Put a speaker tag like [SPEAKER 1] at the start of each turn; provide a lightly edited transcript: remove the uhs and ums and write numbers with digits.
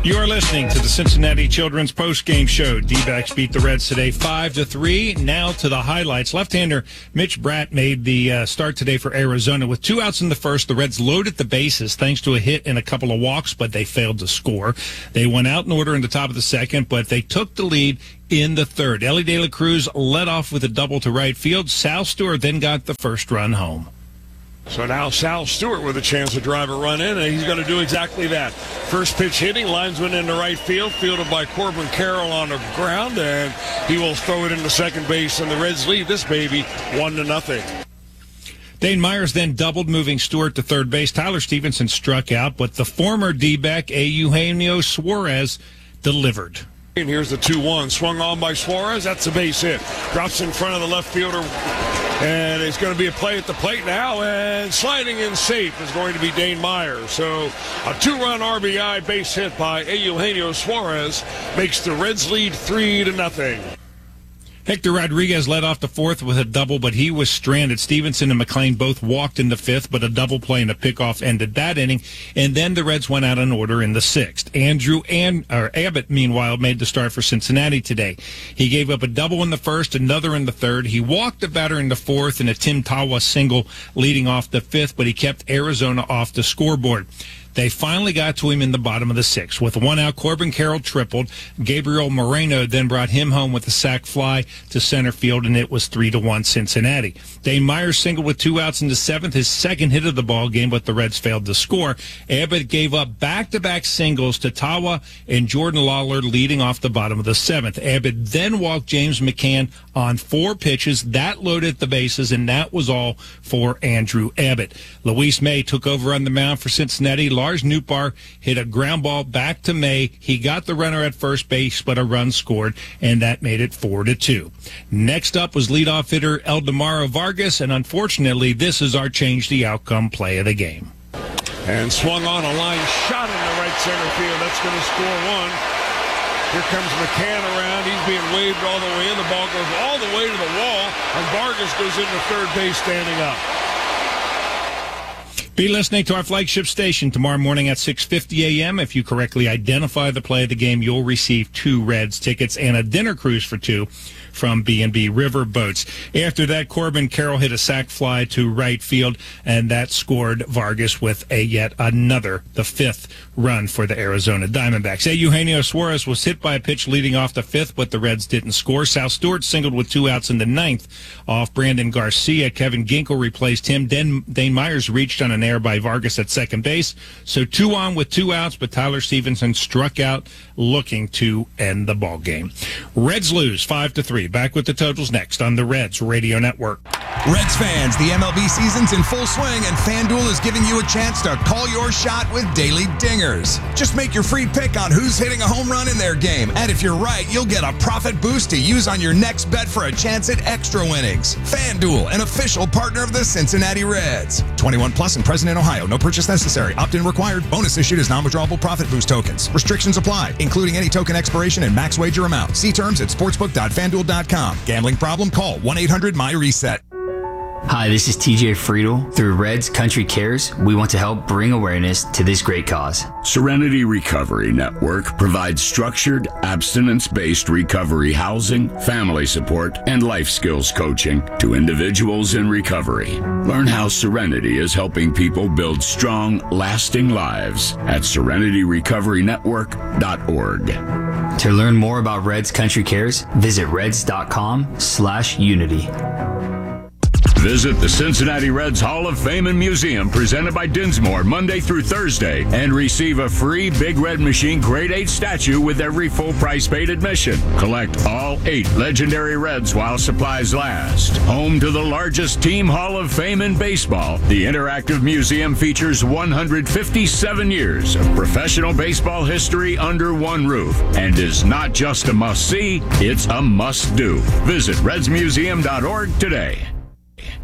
[SPEAKER 1] You are listening to the Cincinnati Children's Post-Game Show. D-backs beat the Reds today 5-3. Now to the highlights. Left-hander Mitch Bratt made the start today for Arizona. With 2 outs in the first, the Reds loaded the bases thanks to a hit and a couple of walks, but they failed to score. They went out in order in the top of the second, but they took the lead in the third. Elly De La Cruz led off with a double to right field. Sal Stewart then got the first run home.
[SPEAKER 2] So now Sal Stewart with a chance to drive a run in, and he's going to do exactly that. First pitch hitting, linesman into right field, fielded by Corbin Carroll on the ground, and he will throw it into second base, and the Reds lead this baby 1-0.
[SPEAKER 1] Dane Myers then doubled, moving Stewart to third base. Tyler Stevenson struck out, but the former D-back, Eugenio Suarez, delivered.
[SPEAKER 2] And here's the 2-1, swung on by Suarez. That's a base hit. Drops in front of the left fielder. And it's going to be a play at the plate now, and sliding in safe is going to be Dane Myers. So a 2-run RBI base hit by Eugenio Suarez makes the Reds lead 3-0.
[SPEAKER 1] Hector Rodriguez led off the fourth with a double, but he was stranded. Stevenson and McLean both walked in the fifth, but a double play and a pickoff ended that inning. And then the Reds went out in order in the sixth. Abbott, meanwhile, made the start for Cincinnati today. He gave up a double in the first, another in the third. He walked the batter in the fourth and a Tim Tawa single leading off the fifth, but he kept Arizona off the scoreboard. They finally got to him in the bottom of the sixth. With 1 out, Corbin Carroll tripled. Gabriel Moreno then brought him home with a sac fly to center field, and it was 3-1 Cincinnati. Dane Myers singled with 2 outs in the seventh, his second hit of the ball game, but the Reds failed to score. Abbott gave up back-to-back singles to Tawa and Jordan Lawler leading off the bottom of the seventh. Abbott then walked James McCann on 4 pitches. That loaded the bases, and that was all for Andrew Abbott. Luis May took over on the mound for Cincinnati. Lars Nootbaar hit a ground ball back to May. He got the runner at first base, but a run scored, and that made it 4-2. Next up was leadoff hitter Eldemaro Vargas, and unfortunately, this is our change the outcome play of the game.
[SPEAKER 2] And swung on a line shot in the right center field. That's going to score one. Here comes McCann around. He's being waved all the way in. The ball goes all the way to the wall, and Vargas goes into third base standing up.
[SPEAKER 1] Be listening to our flagship station tomorrow morning at 6:50 a.m. If you correctly identify the play of the game, you'll receive 2 Reds tickets and a dinner cruise for 2 from B&B River Boats. After that, Corbin Carroll hit a sac fly to right field, and that scored Vargas with yet another, the 5th run for the Arizona Diamondbacks. Eugenio Suarez was hit by a pitch leading off the 5th, but the Reds didn't score. Sal Stewart singled with 2 outs in the 9th off Brandon Garcia. Kevin Ginkel replaced him. Dane Myers reached on an error by Vargas at second base. So 2 on with 2 outs, but Tyler Stevenson struck out looking to end the ball game. Reds lose 5-3. Back with the totals next on the Reds Radio Network.
[SPEAKER 3] Reds fans, the MLB season's in full swing, and FanDuel is giving you a chance to call your shot with daily dingers. Just make your free pick on who's hitting a home run in their game, and if you're right, you'll get a profit boost to use on your next bet for a chance at extra winnings. FanDuel, an official partner of the Cincinnati Reds. 21 plus and present in Ohio. No purchase necessary. Opt-in required. Bonus issued as non-withdrawable profit boost tokens. Restrictions apply, including any token expiration and max wager amount. See terms at sportsbook.fanduel.com. Gambling problem? Call 1-800-MY-RESET.
[SPEAKER 4] Hi, this is TJ Friedel. Through Reds Country Cares, we want to help bring awareness to this great cause.
[SPEAKER 5] Serenity Recovery Network provides structured, abstinence-based recovery housing, family support, and life skills coaching to individuals in recovery. Learn how Serenity is helping people build strong, lasting lives at serenityrecoverynetwork.org.
[SPEAKER 4] To learn more about Reds Country Cares, visit reds.com/unity.
[SPEAKER 5] Visit the Cincinnati Reds Hall of Fame and Museum presented by Dinsmore Monday through Thursday and receive a free Big Red Machine Grade 8 statue with every full price paid admission. Collect all 8 legendary Reds while supplies last. Home to the largest team Hall of Fame in baseball, the interactive museum features 157 years of professional baseball history under one roof and is not just a must-see, it's a must-do. Visit redsmuseum.org today.